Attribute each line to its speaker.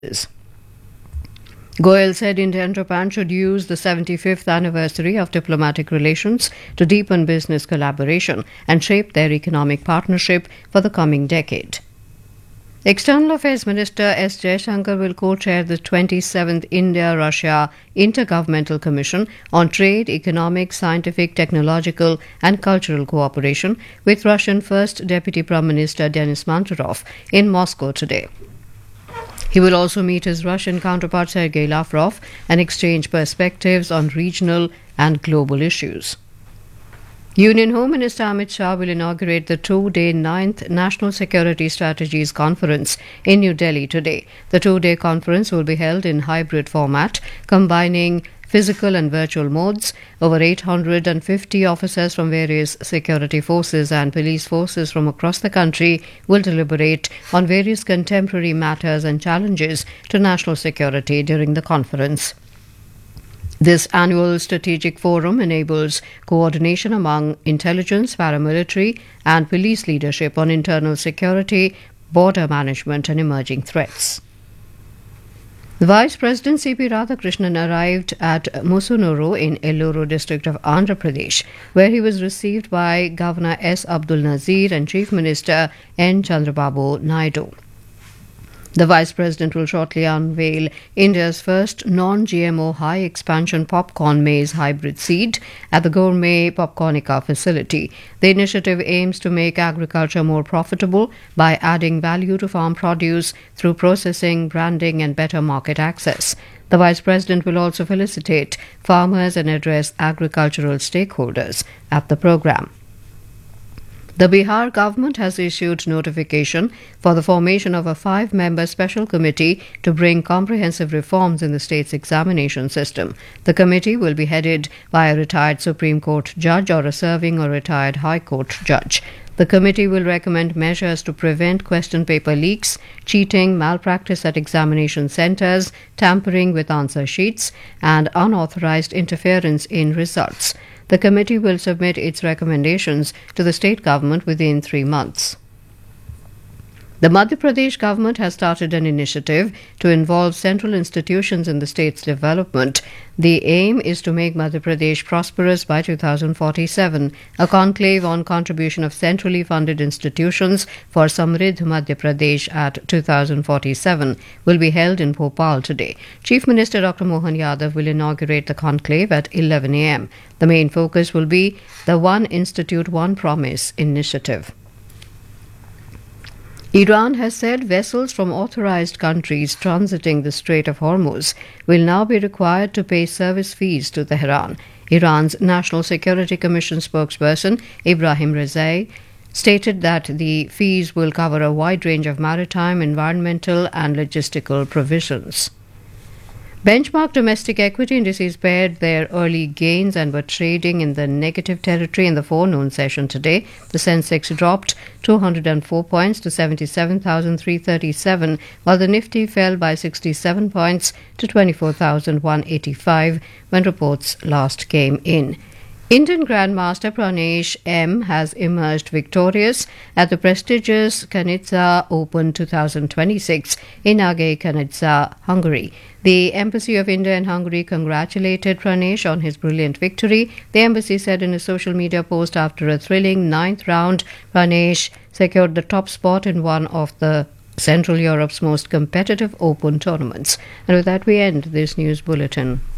Speaker 1: Goyal said India and Japan should use the 75th anniversary of diplomatic relations to deepen business collaboration and shape their economic partnership for the coming decade. External Affairs Minister S. Jaishankar will co-chair the 27th India-Russia Intergovernmental Commission on Trade, Economic, Scientific, Technological and Cultural Cooperation with Russian First Deputy Prime Minister Denis Manturov in Moscow today. He will also meet his Russian counterpart Sergei Lavrov and exchange perspectives on regional and global issues. Union Home Minister Amit Shah will inaugurate the two-day 9th National Security Strategies Conference in New Delhi today. The two-day conference will be held in hybrid format, combining physical and virtual modes. Over 850 officers from various security forces and police forces from across the country will deliberate on various contemporary matters and challenges to national security during the conference. This annual strategic forum enables coordination among intelligence, paramilitary and police leadership on internal security, border management and emerging threats. The Vice President C.P. Radhakrishnan arrived at Musunuru in Elluru district of Andhra Pradesh, where he was received by Governor S. Abdul Nazir and Chief Minister N. Chandrababu Naidu. The Vice President will shortly unveil India's first non-GMO high-expansion popcorn maize hybrid seed at the Gourmet Popcornica facility. The initiative aims to make agriculture more profitable by adding value to farm produce through processing, branding and better market access. The Vice President will also felicitate farmers and address agricultural stakeholders at the program. The Bihar government has issued notification for the formation of a 5-member special committee to bring comprehensive reforms in the state's examination system. The committee will be headed by a retired Supreme Court judge or a serving or retired High Court judge. The committee will recommend measures to prevent question paper leaks, cheating, malpractice at examination centres, tampering with answer sheets, and unauthorised interference in results. The committee will submit its recommendations to the state government within 3 months. The Madhya Pradesh government has started an initiative to involve central institutions in the state's development. The aim is to make Madhya Pradesh prosperous by 2047. A conclave on contribution of centrally funded institutions for Samridh Madhya Pradesh at 2047 will be held in Bhopal today. Chief Minister Dr. Mohan Yadav will inaugurate the conclave at 11 a.m. The main focus will be the One Institute, One Promise initiative. Iran has said vessels from authorized countries transiting the Strait of Hormuz will now be required to pay service fees to Tehran. Iran's National Security Commission spokesperson Ibrahim Rezai stated that the fees will cover a wide range of maritime, environmental and logistical provisions. Benchmark domestic equity indices pared their early gains and were trading in the negative territory in the forenoon session today. The Sensex dropped 204 points to 77,337, while the Nifty fell by 67 points to 24,185 when reports last came in. Indian Grandmaster Pranesh M has emerged victorious at the prestigious Kanitsa Open 2026 in Age Kanitsa, Hungary. The Embassy of India in Hungary congratulated Pranesh on his brilliant victory. The embassy said in a social media post after a thrilling 9th round, Pranesh secured the top spot in one of the Central Europe's most competitive open tournaments. And with that, we end this news bulletin.